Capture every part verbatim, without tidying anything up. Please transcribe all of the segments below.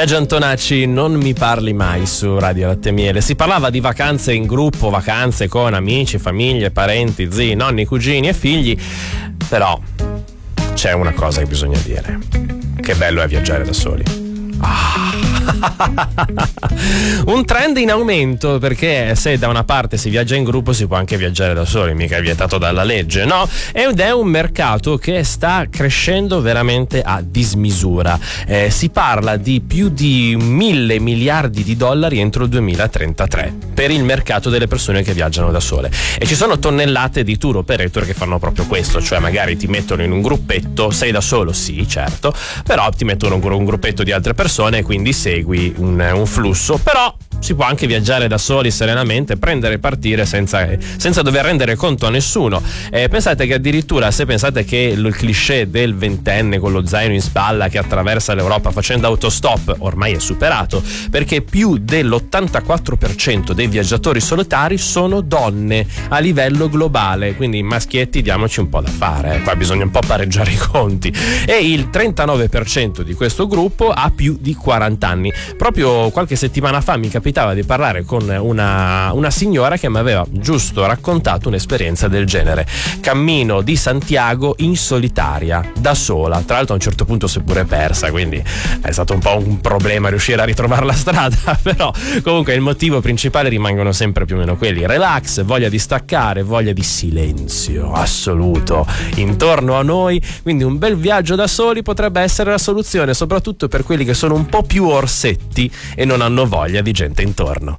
Biagio Antonacci, non mi parli mai su Radio Latte e Miele. Si parlava di vacanze in gruppo, vacanze con amici, famiglie, parenti, zii, nonni, cugini e figli. Però c'è una cosa che bisogna dire: che bello è viaggiare da soli. Ah. Un trend in aumento, perché se da una parte si viaggia in gruppo si può anche viaggiare da soli, mica è vietato dalla legge, no? Ed è un mercato che sta crescendo veramente a dismisura. Eh, si parla di più di mille miliardi di dollari entro il duemilatrentatré per il mercato delle persone che viaggiano da sole, e ci sono tonnellate di tour operator che fanno proprio questo, cioè magari ti mettono in un gruppetto, sei da solo, sì certo, però ti mettono in un gruppetto di altre persone e quindi segui un, un flusso, però si può anche viaggiare da soli serenamente, prendere e partire senza, senza dover rendere conto a nessuno. Eh, pensate che addirittura, se pensate che il cliché del ventenne con lo zaino in spalla che attraversa l'Europa facendo autostop ormai è superato, perché più dell'ottantaquattro per cento dei viaggiatori solitari sono donne a livello globale, quindi maschietti diamoci un po' da fare, eh. Qua bisogna un po' pareggiare i conti, e il trentanove per cento di questo gruppo ha più di quaranta anni. Proprio qualche settimana fa mi capitava di parlare con una, una signora che mi aveva giusto raccontato un'esperienza del genere: cammino di Santiago in solitaria, da sola, tra l'altro a un certo punto si è pure persa, quindi è stato un po' un problema riuscire a ritrovare la strada, però comunque il motivo principale rimangono sempre più o meno quelli: relax, voglia di staccare, voglia di silenzio assoluto intorno a noi, quindi un bel viaggio da soli potrebbe essere la soluzione, soprattutto per quelli che sono un po' più orsetti e non hanno voglia di gente intorno.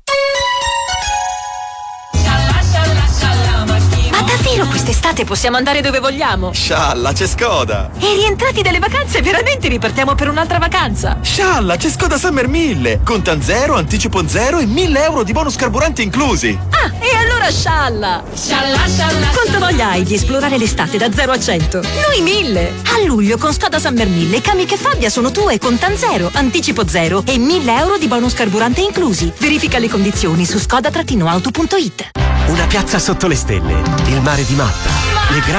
Ma davvero quest'estate possiamo andare dove vogliamo? Scialla, c'è Skoda! E rientrati dalle vacanze veramente ripartiamo per un'altra vacanza? Scialla, c'è Skoda Summer mille! Contan zero, anticipo zero e mille euro di bonus carburante inclusi! Ah, e allora scialla! Scialla, scialla! Quanto voglia hai di esplorare l'estate da zero a cento? Noi mille! A luglio con Skoda Summer mille, Kamiq e Fabia sono tue, contan zero, anticipo zero e mille euro di bonus carburante inclusi. Verifica le condizioni su skoda auto punto it. Una piazza sotto le stelle, il mare di Matta, le